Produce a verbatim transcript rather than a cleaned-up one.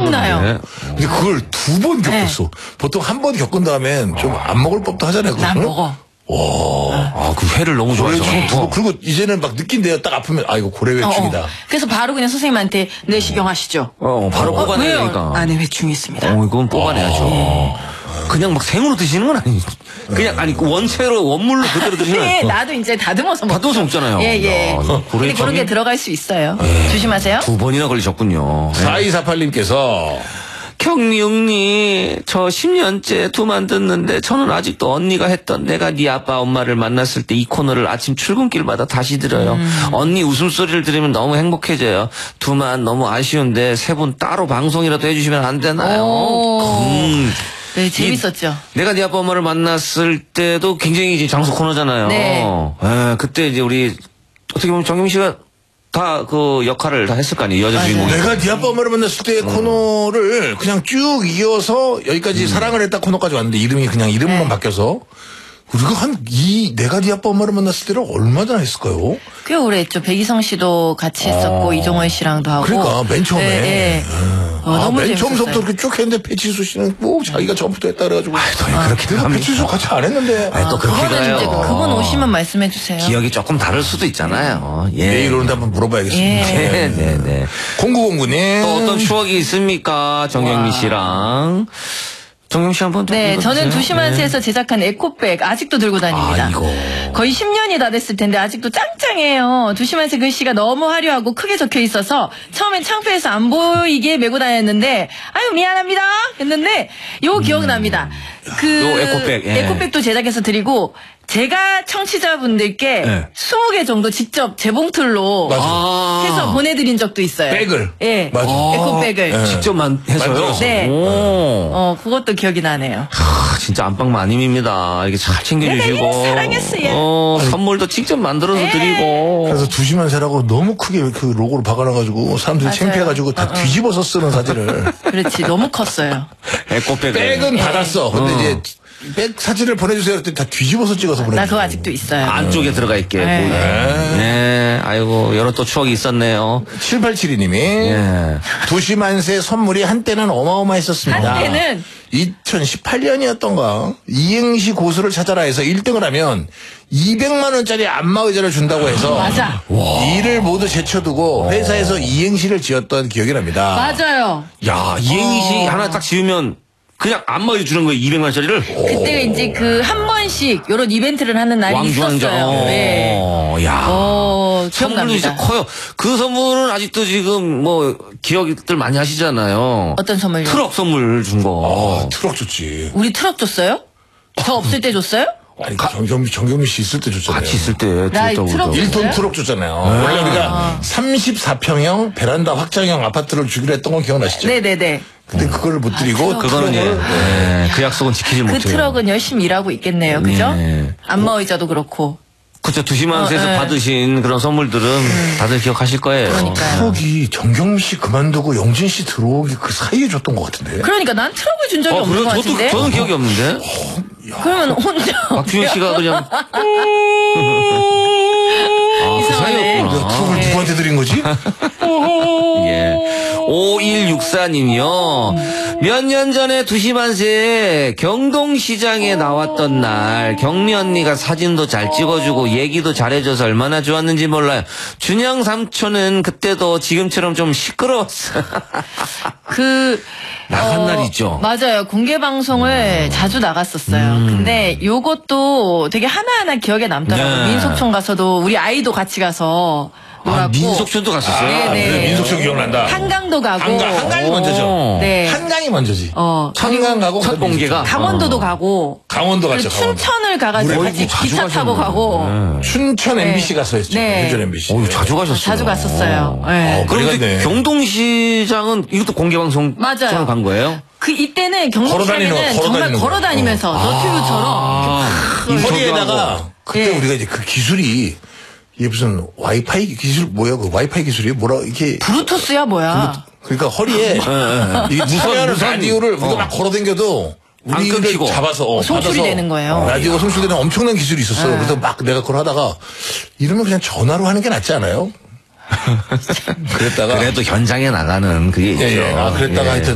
기억나요. 근데 그걸 두 번 겪었어. 네. 보통 한 번 겪은 다음엔 좀 안 먹을 법도 하잖아요. 난 먹어. 와, 아, 그 회를 너무 좋아해서. 그리고 이제는 막 느낀대요. 딱 아프면 아 이거 고래회충이다. 어, 어. 그래서 바로 그냥 선생님한테 내시경 하시죠. 어, 바로 어, 뽑아내야 되니까. 안에 회충이 있습니다. 어, 이건 뽑아내야죠. 어. 그냥 막 생으로 드시는 건 아니죠. 그냥 아니 원체로 원물로 그대로 드시는. 네, 나도 이제 다듬어서 먹. 다듬어서 먹잖아요. 예, 예. 야, 근데 그런 게 들어갈 수 있어요. 예. 조심하세요. 두 번이나 걸리셨군요. 사이사팔님께서 경미 언니 저 십 년째 두만 듣는데 저는 아직도 언니가 했던 내가 네 아빠 엄마를 만났을 때 이 코너를 아침 출근길마다 다시 들어요. 음. 언니 웃음소리를 들으면 너무 행복해져요. 두만 너무 아쉬운데 세 분 따로 방송이라도 해주시면 안 되나요? 음. 네, 재밌었죠. 이, 내가 네 아빠 엄마를 만났을 때도 굉장히 이제 장수 코너잖아요. 네. 에, 그때 이제 우리 어떻게 보면 정경 씨가 다 그 역할을 다 했을 거 아니에요. 여자 주인공이. 내가 네 아빠 엄마를 만났을 때 음. 코너를 그냥 쭉 이어서 여기까지 음. 사랑을 했다 코너까지 왔는데 이름이 그냥 이름만 네. 바뀌어서 우리가 한 이 내가 네 아빠 엄마를 만났을 때를 얼마나 했을까요? 꽤 오래 했죠. 백이성 씨도 같이 했었고 아. 이종원 씨랑도 하고. 그러니까 맨 처음에. 네, 네. 어, 아, 너무 맨 재밌었어요. 처음부터 그렇게 쭉 했는데 배칠수 씨는 꼭 자기가 처음부터 했다 그래가지고. 아, 아, 그렇게 내가 배칠수 같이 안 했는데. 아, 또 그렇게 그거는 가요. 이제 그분 오시면 말씀해 주세요. 기억이 조금 다를 수도 있잖아요. 예. 내일 오는데 한번 물어봐야겠습니다. 예. 네, 네, 네. 공구공구님. 또 어떤 추억이 있습니까? 정경미 씨랑. 정경 씨 한번 네, 읽어주세요. 저는 두시만세에서 네. 제작한 에코백 아직도 들고 다닙니다. 아, 이거. 거의 십 년이 다 됐을 텐데 아직도 짱짱해요. 두시만세 글씨가 너무 화려하고 크게 적혀 있어서 처음엔 창피해서 안 보이게 메고 다녔는데 아유 미안합니다 했는데 요 기억납니다. 그 요 에코백, 예. 에코백도 제작해서 드리고 제가 청취자분들께 네. 스무 개 정도 직접 재봉틀로 아~ 해서 보내드린 적도 있어요. 백을? 예. 맞아. 에코백을. 네. 직접만 해서요? 네. 오. 어, 그것도 기억이 나네요. 하, 진짜 안방 마님입니다. 이렇게 잘 챙겨주시고. 네, 사랑했어요. 어, 선물도 직접 만들어서 네. 드리고. 그래서 두시만세라고 너무 크게 그 로고를 박아놔가지고 사람들이 맞아요. 창피해가지고 다 어, 어. 뒤집어서 쓰는 사진을. 그렇지. 너무 컸어요. 에코백을. 백은 네. 받았어. 근데 어. 이제 백 사진을 보내주세요. 그랬더니 다 뒤집어서 찍어서 보내주세요. 나 그거 아직도 있어요. 안쪽에 들어가 있게. 네. 보이게. 네. 아이고, 여러 또 추억이 있었네요. 칠팔칠이님이 예. 두시만세 선물이 한때는 어마어마했었습니다. 한때는 이천십팔 년이었던가 이행시 고수를 찾아라 해서 일 등을 하면 이백만 원짜리 안마의자를 준다고 해서 맞아. 일을 모두 제쳐두고 회사에서 이행시를 지었던 기억이 납니다. 맞아요. 야, 이행시 하나 딱 지으면 그냥 안마의 주는 거예요. 이백만 원짜리를. 그때 이제 그 한 번씩 이런 이벤트를 하는 날이 왕중왕전. 있었어요. 네. 어, 야. 어, 선물도 진짜 기억납니다. 커요. 그 선물은 아직도 지금 뭐 기억들 많이 하시잖아요. 어떤 선물요? 트럭 선물 준 거. 아, 트럭 좋지. 우리 트럭 줬어요? 저 없을 때 줬어요? 아니 정경미 정경미 씨 있을 때 줬잖아요. 같이 있을 때 나 드렸다고 트럭 그러더라고요. 일 톤 줬어요? 트럭 줬잖아요. 원래 우리가 삼십사 평형 베란다 확장형 아파트를 주기로 했던 건 기억나시죠? 네네네. 근데 그거를 못 드리고 트럭. 그거는 예, 네, 그 약속은 지키지 그 못해요. 트럭은 열심히 일하고 있겠네요. 그죠? 네. 안마의자도 그렇고. 그쵸, 두시만세에서 어, 네. 받으신 그런 선물들은 다들 기억하실 거예요. 그러니까요. 트럭이 정경미 씨 그만두고 영진 씨 들어오기 그 사이에 줬던 것 같은데. 그러니까 난 트럭을 준 적이 어, 없는 그래요? 것 저도, 같은데. 저는 기억이 없는데. 그러면 혼자. 박준현 씨가 그냥. 아, 그 이상하네. 내가 사이였구나. 트럭을 누구한테 드린 거지? 예. 오일육사 님이요. 몇 년 전에 두시만세에 경동시장에 나왔던 날 경미 언니가 사진도 잘 찍어주고 얘기도 잘해줘서 얼마나 좋았는지 몰라요. 준영 삼촌은 그때도 지금처럼 좀 시끄러웠어. 그 나간 어, 날 있죠. 맞아요. 공개 방송을 자주 나갔었어요. 음. 근데 요것도 되게 하나하나 기억에 남더라고요. 네. 민속촌 가서도 우리 아이도 같이 가서 놀았고. 아, 민속촌도 갔었어요? 네네. 그래, 민속촌 기억난다. 한강도 가고. 한강, 한강이 먼저죠. 네. 한강이 먼저지. 어. 한강 가고 첫 공개가 강원도도 가고. 강원도 그리고 갔죠. 강원도. 춘천을 가가지고 우리 같이 자주 기차 타고 가셨네. 가고. 네. 춘천 네. 엠비씨 가서 했죠. 네. 춘천 엠비씨. 어, 자주 가셨어요. 자주 갔었어요. 네. 어, 그런데 그러네. 경동시장은 이것도 공개방송 맞아요. 간 거예요? 그 이때는 걸어다니는 경동시장에는 거, 정말 걸어다니는 걸어 다니면서 너튜브처럼 아, 허리에다가 그때 예. 우리가 이제 그 기술이 이게 무슨 와이파이 기술 뭐야 그 와이파이 기술이 뭐라 이게 브루투스야 뭐야? 그러니까 허리에 이게 무선 무선 라디오를 우리가 어. 막 걸어다녀도 안 우리를 끊기고. 잡아서 어, 송출이 받아서 되는 거예요. 라디오 송출되는 엄청난 기술이 있었어요. 네. 그래서 막 내가 그걸 하다가 이러면 그냥 전화로 하는 게 낫지 않아요? 그랬다가 그래도 현장에 나가는 그게 있죠. 예, 예. 아, 그랬다가 예. 하여튼